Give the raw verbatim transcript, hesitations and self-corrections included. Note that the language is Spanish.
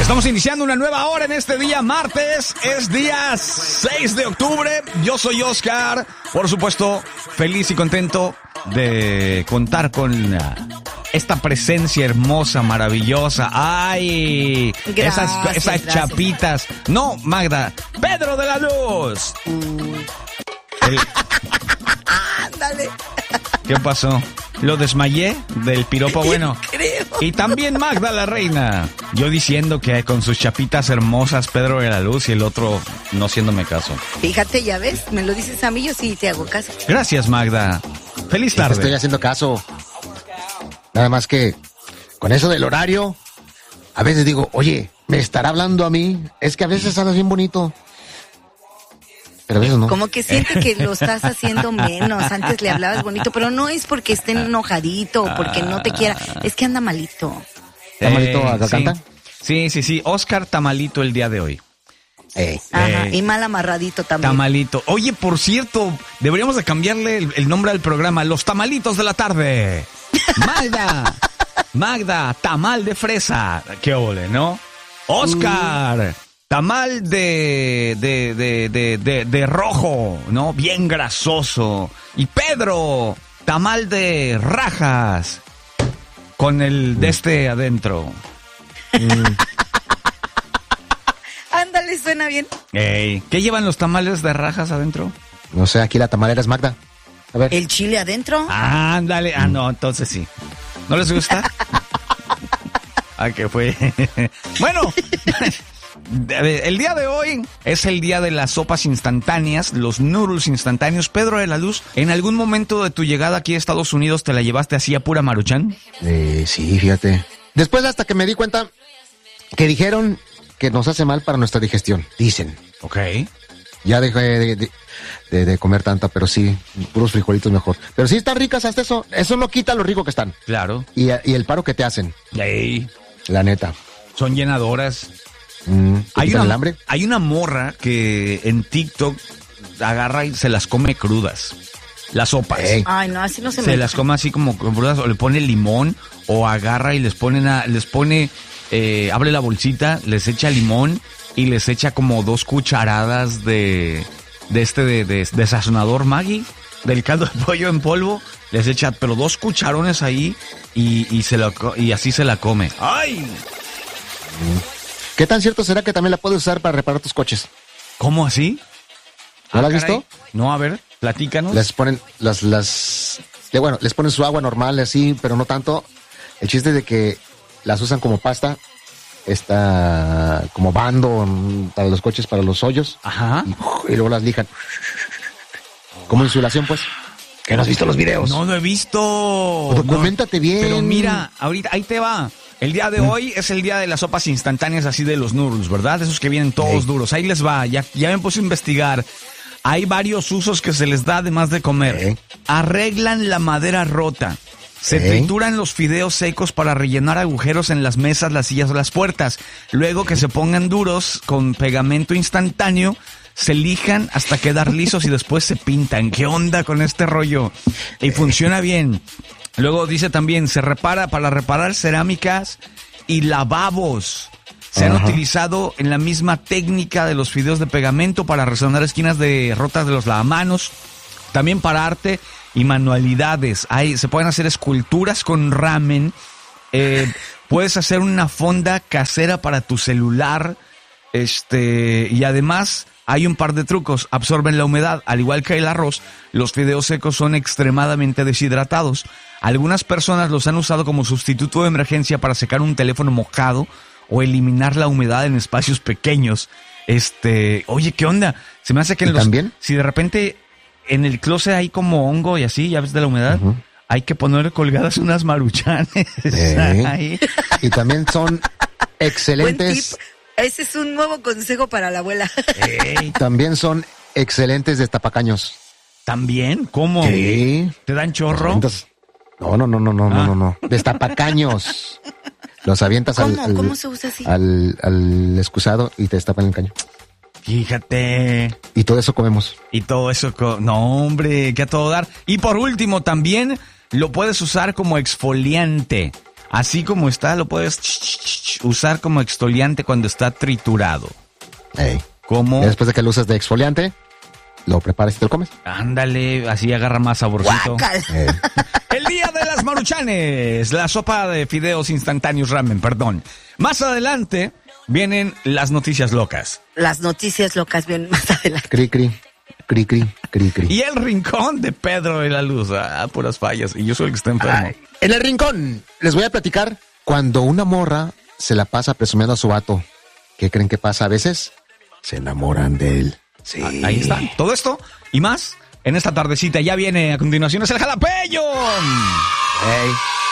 Estamos iniciando una nueva hora en este día martes, es día seis de octubre, yo soy Oscar, por supuesto feliz y contento de contar con esta presencia hermosa, maravillosa. ¡Ay! Gracias, esas esas gracias. chapitas. No, Magda, Pedro de la Luz. El- Ándale. ¿Qué pasó? ¿Lo desmayé del piropo bueno? Creo. Y también Magda la reina. Yo diciendo que con sus chapitas hermosas Pedro de la Luz y el otro no haciéndome caso. Fíjate, ya ves, me lo dices a mí, yo sí te hago caso. Gracias, Magda. Feliz Sí, te tarde. estoy haciendo caso. Nada más que con eso del horario, a veces digo, oye, ¿me estará hablando a mí? Es que a veces hablas bien bonito. Pero a veces no. Como que siente que lo estás haciendo menos. Antes le hablabas bonito, pero no es porque esté enojadito o porque no te quiera. Es que anda malito. ¿Está malito Eh, acá sí. canta? Sí, sí, sí. Oscar Tamalito el día de hoy. Eh, Ajá, Eh, y mal amarradito también. Tamalito. Oye, por cierto, deberíamos de cambiarle el, el nombre al programa. Los Tamalitos de la Tarde. Magda. Magda, tamal de fresa. Qué ole, ¿no? Oscar. Tamal de, de, de, de, de, de rojo, ¿no? Bien grasoso. Y Pedro, tamal de rajas. Con el de este adentro. Ándale, suena bien. Ey, ¿qué llevan los tamales de rajas adentro? no sé, aquí la tamalera es Magda. A ver. ¿El chile adentro? Ándale. Ah, no, entonces sí. ¿No les gusta? Ah, que fue. Bueno, el día de hoy es el día de las sopas instantáneas, los noodles instantáneos. Pedro de la Luz, ¿en algún momento de tu llegada aquí a Estados Unidos te la llevaste así a pura Maruchan? Eh, sí, fíjate. Después hasta que me di cuenta que dijeron que nos hace mal para nuestra digestión. Dicen. Ok. Ya dejé de, de, de, de comer tanta, pero sí, puros frijolitos mejor. Pero sí están ricas hasta eso. Eso no quita lo rico que están. Claro. Y, y el paro que te hacen, Ey, la neta. son llenadoras. Mm, ¿te Hay quitan una, el hambre? hay una morra que en TikTok agarra y se las come crudas. Las sopas. Ey. Ay, no, así no se, Se me... las come así como crudas o le pone limón o agarra y les pone, a, les pone, eh, abre la bolsita, les echa limón y les echa como dos cucharadas de, de este, de, de, de sazonador Maggi, del caldo de pollo en polvo, les echa, pero dos cucharones ahí y, y, se lo, co- y así se la come. ¡Ay! ¿Qué tan cierto será que también la puedes usar para reparar tus coches? ¿Cómo así? ¿No la Ah, has caray. visto? No, a ver, platícanos. Les ponen las, las, de, bueno, les ponen su agua normal así, pero no tanto. El chiste es de que las usan como pasta, está como bando mm, para los coches, para los hoyos, Ajá. y, y luego las lijan. Como insulación, pues. ¿Que no has visto los videos? No lo he visto. Documéntate bien. Pero mira, ahorita, ahí te va. El día de hoy es el día de las sopas instantáneas así de los noodles, ¿verdad? Esos que vienen todos Ey. duros. Ahí les va, ya, ya me puse a investigar. Hay varios usos que se les da además de comer. Ey. Arreglan la madera rota. Se Ey. trituran los fideos secos para rellenar agujeros en las mesas, las sillas o las puertas. Luego que se pongan duros con pegamento instantáneo, se lijan hasta quedar lisos y después se pintan. ¿Qué onda con este rollo? Y funciona bien. Luego dice también, se repara para reparar cerámicas y lavabos. Se han Ajá. utilizado en la misma técnica de los fideos de pegamento para resonar esquinas de rotas de los lavamanos. También para arte y manualidades. Hay, se pueden hacer esculturas con ramen. Eh, puedes hacer una fonda casera para tu celular. Este, y además hay un par de trucos. Absorben la humedad. Al igual que el arroz, los fideos secos son extremadamente deshidratados. Algunas personas los han usado como sustituto de emergencia para secar un teléfono mojado o eliminar la humedad en espacios pequeños. Este, oye, ¿qué onda? Se me hace que en ¿Y los, también? si de repente en el closet hay como hongo y así, ya ves de la humedad, Ujú. hay que poner colgadas unas maruchanes. Eh. ahí. Y también son Buen excelentes, tip. Ese es un nuevo consejo para la abuela. Ey, también son excelentes destapacaños. ¿también? ¿Cómo? Sí. ¿Te dan chorro? Avientas- No, no, no, no, no, Ah. no, no, no. Destapacaños. Los avientas al, ¿Cómo? al, ¿Cómo se usa así? al, al excusado y te destapan el caño. Fíjate. Y todo eso comemos. Y todo eso, co- no hombre, que a todo dar. Y por último también lo puedes usar como exfoliante. Así como está, lo puedes ch, ch, ch, usar como exfoliante cuando está triturado. Ey. Como... Y después de que lo uses de exfoliante, lo preparas y te lo comes. Ándale, así agarra más saborcito. Ey. El día de las Maruchanes, la sopa de fideos instantáneos ramen, perdón. Más adelante vienen las noticias locas. Las noticias locas vienen más adelante. Cri, cri, cri, cri, cri, cri. Y el rincón de Pedro de la Luz. Ah, puras fallas. Y yo soy el que está enfermo. Ay, en el rincón, les voy a platicar cuando una morra se la pasa presumiendo a su vato. ¿Qué creen que pasa a veces? Se enamoran de él. Sí. Ah, ahí está. Todo esto y más en esta tardecita. Ya viene a continuación es el jalapeño. Hey.